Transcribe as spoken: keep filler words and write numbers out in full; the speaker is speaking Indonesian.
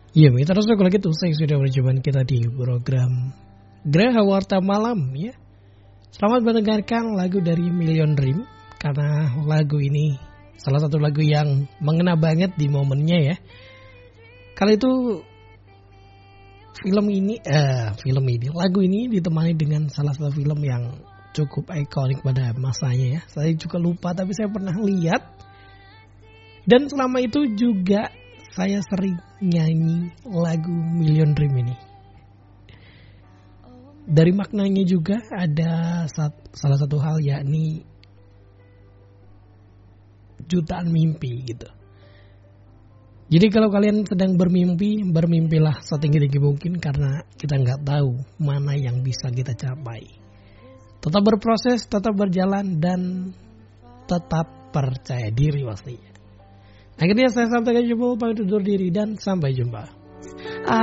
Iya, kita terus lagi tuh saya sudah berjumpa kita di program Graha Warta Malam ya. Selamat mendengarkan lagu dari Million Dream, karena lagu ini salah satu lagu yang mengena banget di momennya ya. Kali itu film ini, eh, film ini, lagu ini ditemani dengan salah satu film yang cukup ikonik pada masanya ya. Saya juga lupa tapi saya pernah lihat. Dan selama itu juga saya sering nyanyi lagu Million Dream ini. Dari maknanya juga ada sat, salah satu hal, yakni jutaan mimpi gitu. Jadi kalau kalian sedang bermimpi, bermimpilah setinggi-tinggi mungkin, karena kita nggak tahu mana yang bisa kita capai. Tetap berproses, tetap berjalan, dan tetap percaya diri pastinya. Akhirnya saya sampaikan jumpa, pamit undur diri, dan sampai jumpa.